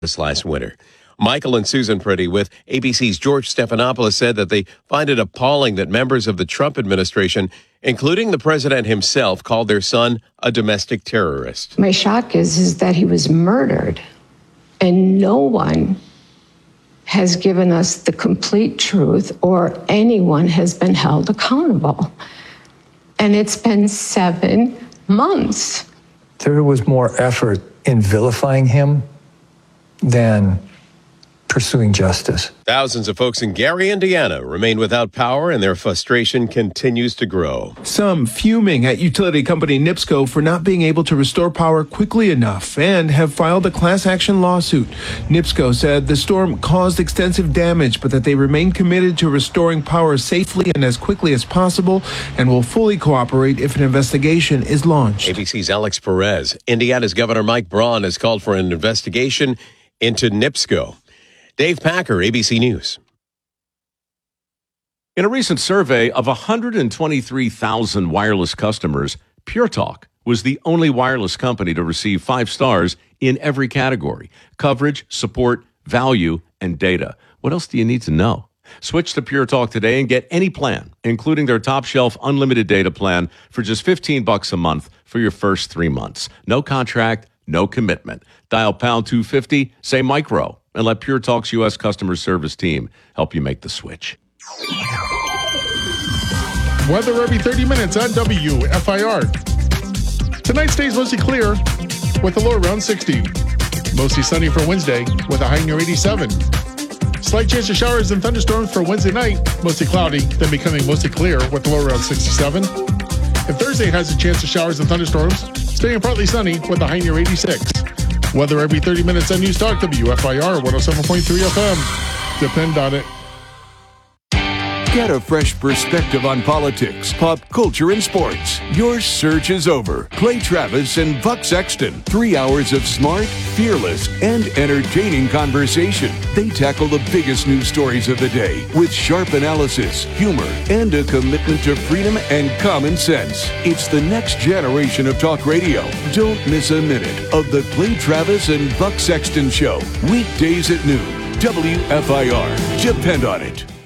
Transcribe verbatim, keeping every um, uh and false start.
this last winter. Michael and Susan Pretty with A B C's George Stephanopoulos said that they find it appalling that members of the Trump administration, including the president himself, called their son a domestic terrorist. My shock is, is that he was murdered, and no one has given us the complete truth or anyone has been held accountable. And it's been seven months. There was more effort in vilifying him than pursuing justice. Thousands of folks in Gary, Indiana remain without power, and their frustration continues to grow. Some fuming at utility company NIPSCO for not being able to restore power quickly enough and have filed a class action lawsuit. NIPSCO said the storm caused extensive damage, but that they remain committed to restoring power safely and as quickly as possible and will fully cooperate if an investigation is launched. A B C's Alex Perez. Indiana's Governor Mike Braun has called for an investigation into NIPSCO. Dave Packer, A B C News. In a recent survey of one hundred twenty-three thousand wireless customers, Pure Talk was the only wireless company to receive five stars in every category: coverage, support, value, and data. What else do you need to know? Switch to Pure Talk today and get any plan, including their top shelf unlimited data plan, for just fifteen bucks a month for your first three months. No contract, no commitment. Dial pound two fifty, say micro, and let Pure Talk's U S customer service team help you make the switch. Weather every thirty minutes on W F I R. Tonight stays mostly clear with a low around sixty. Mostly sunny for Wednesday with a high near eighty-seven. Slight chance of showers and thunderstorms for Wednesday night, mostly cloudy, then becoming mostly clear with a low around sixty-seven. And Thursday has a chance of showers and thunderstorms, staying partly sunny with a high near eighty-six. Weather every thirty minutes on News Talk W F I R one oh seven point three F M. Depend on it. Get a fresh perspective on politics, pop culture, and sports. Your search is over. Clay Travis and Buck Sexton. Three hours of smart, fearless, and entertaining conversation. They tackle the biggest news stories of the day with sharp analysis, humor, and a commitment to freedom and common sense. It's the next generation of talk radio. Don't miss a minute of the Clay Travis and Buck Sexton Show. Weekdays at noon. W F I R. Depend on it.